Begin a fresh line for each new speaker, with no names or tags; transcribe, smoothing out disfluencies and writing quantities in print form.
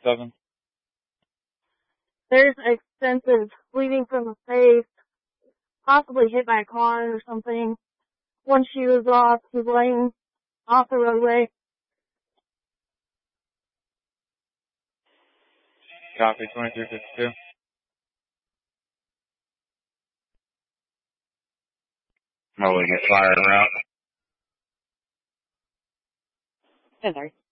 2337.
There's extensive bleeding from the face, possibly hit by a car or something. One shoe is off. He's laying off the roadway.
Copy, 2352.
Mulligan fire route.
Oh, sorry.